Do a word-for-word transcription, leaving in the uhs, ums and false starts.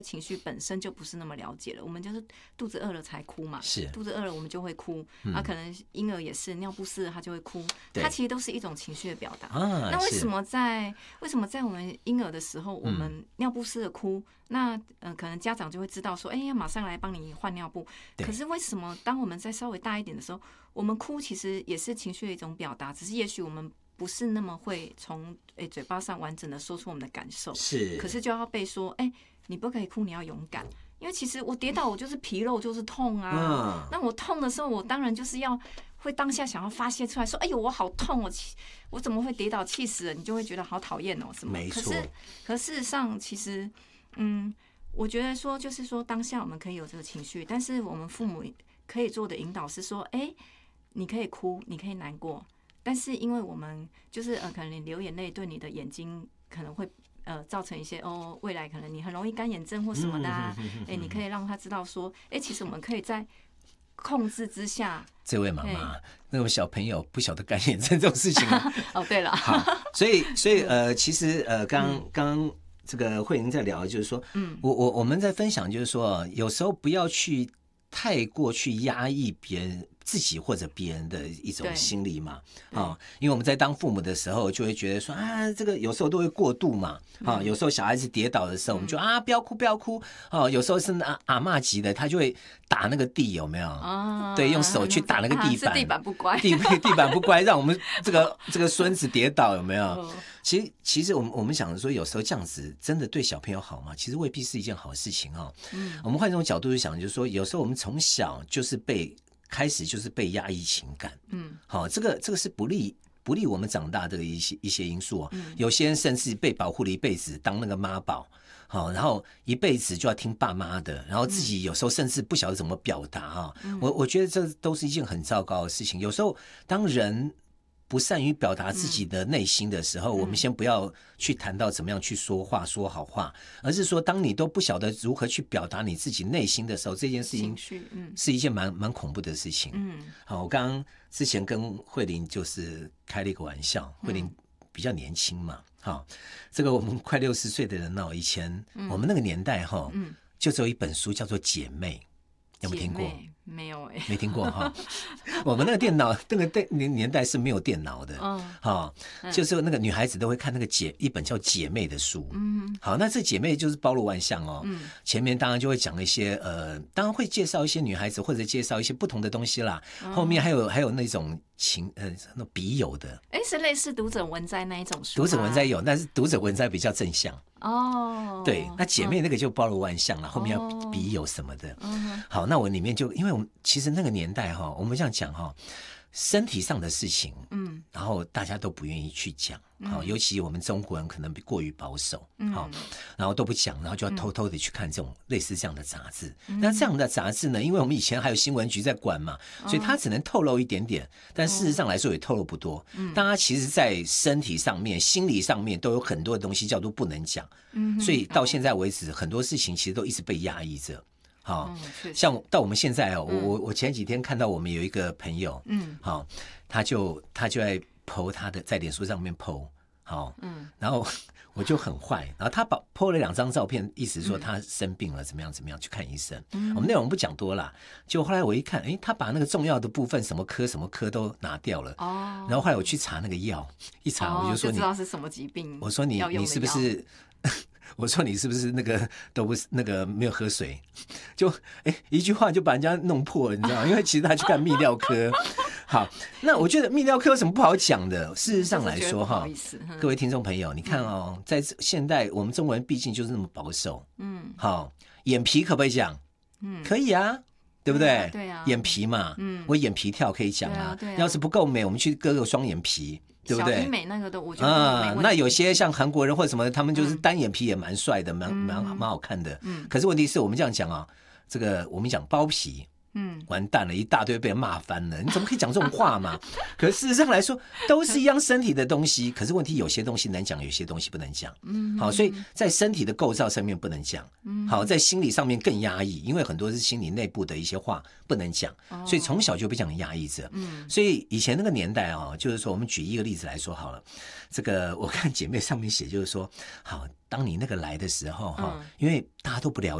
情绪本身就不是那么了解了，我们就是肚子饿了才哭嘛， 是肚子饿了我们就会哭， 嗯、 啊，可能婴儿也是尿不湿了他就会哭，它其实都是一种情绪的表达。 啊、 那为什么在为什么在我们婴儿的时候，我们尿不湿的哭，嗯、那呃可能家长就会知道说，哎、欸，要马上来帮你换尿布。可是为什么当我们在稍微大一点的时候，我们哭其实也是情绪的一种表达，只是也许我们不是那么会从诶嘴巴上完整的说出我们的感受， 是， 可是就要被说，哎、欸，你不可以哭，你要勇敢，因为其实我跌倒，我就是皮肉，就是痛啊。嗯、那我痛的时候，我当然就是要会当下想要发泄出来，说，哎呦，我好痛，我我怎么会跌倒，气死了，你就会觉得好讨厌哦，什么？ 没错。 可是，可事实上，其实，嗯，我觉得说，就是说，当下我们可以有这个情绪，但是我们父母可以做的引导是说，哎、欸，你可以哭，你可以难过。但是因为我们就是呃，可能你流眼泪对你的眼睛可能会呃造成一些哦，未来可能你很容易干眼症或什么的啊，哎、欸，你可以让他知道说，哎、欸，其实我们可以在控制之下。 这位妈妈，那种小朋友不晓得干眼症这种事情啊。 哦，对了， 好，所以所以呃，其实呃，刚刚这个慧玲在聊，就是说，嗯，我我我们在分享，就是说，有时候不要去太过去压抑别人。自己或者别人的一种心理嘛，啊，因为我们在当父母的时候，就会觉得说啊，这个有时候都会过度嘛，啊，有时候小孩子跌倒的时候，我们就啊不要哭不要哭，哦，有时候是阿阿嬷级的，他就会打那个地，有没有？哦，对，用手去打那个地板， 啊、是地板不乖， 地地板不乖，让我们这个这个孙子跌倒，有没有？其实其实我们我们想说，有时候这样子真的对小朋友好吗？其实未必是一件好事情哈。嗯，我们换一种角度去想，就是说，有时候我们从小就是被。开始就是被压抑情感，嗯，好，这个这个是不利不利我们长大的一些一些因素、嗯、有些人甚至被保护了一辈子，当那个妈宝，好，然后一辈子就要听爸妈的，然后自己有时候甚至不晓得怎么表达哈、嗯，我我觉得这都是一件很糟糕的事情。有时候当人不善于表达自己的内心的时候、嗯、我们先不要去谈到怎么样去说话说好话，而是说当你都不晓得如何去表达你自己内心的时候，这件事情是一件蛮蛮恐怖的事情。嗯，好，我刚刚之前跟慧玲就是开了一个玩笑，慧玲比较年轻嘛，好，这个我们快六十岁的人哦，以前我们那个年代哈，嗯，就只有一本书叫做《姐妹》，有没有听过？ 没有哎、欸， 没听过哈。我们那个电脑那个年代是没有电脑的，嗯，好，就是那个女孩子都会看那个姐一本叫《姐妹》的书，嗯，好，那这姐妹就是包罗万象哦，嗯，前面当然就会讲一些呃，当然会介绍一些女孩子或者介绍一些不同的东西啦，嗯、后面还有还有那种情呃那笔友的， 哎、欸，是类似读者文摘那一种书， 读者文摘有，但是读者文摘比较正向。 哦， 对，那姐妹那个就包罗万象了、嗯，后面要笔友什么的。嗯，好，那我里面就因为我们其实那个年代哈，我们这样讲哈，身体上的事情，嗯，然后大家都不愿意去讲，好、嗯，尤其我们中国人可能过于保守，好、嗯，然后都不讲，然后就要偷偷的去看这种类似这样的杂志。嗯、那这样的杂志呢，因为我们以前还有新闻局在管嘛，所以它只能透露一点点，但事实上来说也透露不多。嗯，大家其实在身体上面、心理上面都有很多的东西叫做不能讲，嗯，所以到现在为止，很多事情其实都一直被压抑着。好、嗯，像到我们现在哦，我我我前几天看到我们有一个朋友，嗯，好，他就他就在 po 他的在脸书上面 po， 好，嗯，然后我就很坏，然后他把 po 了两张照片，意思说他生病了，怎么样怎么样去看医生。嗯，我们内容不讲多啦，就后来我一看，哎，他把那个重要的部分，什么科什么科都拿掉了。哦，然后后来我去查那个药，一查我就说你、 哦、就知道是什么疾病。 我说你你是不是？我说你是不是那个都不是那个没有喝水，就哎一句话就把人家弄破了，你知道吗？因为其实他去看泌尿科。好，那我觉得泌尿科有什么不好讲的？事实上来说哈，各位听众朋友，你看哦，嗯、在现代我们中国人毕竟就是那么保守，嗯，好，眼皮可不可以讲？嗯，可以啊。对不对？对啊，对啊，眼皮嘛，嗯，我眼皮跳可以讲啊。对啊，对啊，要是不够美，我们去割个双眼皮，对不对？ 小医美那个都我觉得啊、 嗯，那有些像韩国人或者什么，他们就是单眼皮也蛮帅的，蛮蛮蛮好看的。嗯，可是问题是我们这样讲啊，这个我们讲包皮， 嗯， 完蛋了，一大堆被人骂翻了，你怎么可以讲这种话嘛？可是事实上来说，都是一样身体的东西，可是问题有些东西能讲，有些东西不能讲。嗯，好，所以在身体的构造上面不能讲，嗯，好，在心理上面更压抑，因为很多是心理内部的一些话不能讲，哦，所以从小就被这样压抑着。嗯，所以以前那个年代啊，就是说我们举一个例子来说好了，这个我看姐妹上面写就是说，好，当你那个来的时候哈，嗯，因为大家都不了解。